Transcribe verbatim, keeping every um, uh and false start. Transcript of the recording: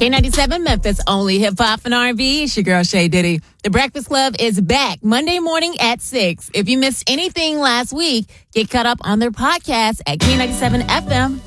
K ninety-seven Memphis, only hip hop and R and B. It's your girl Shay Diddy. The Breakfast Club is back Monday morning at six. If you missed anything last week, get caught up on their podcast at K ninety-seven F M.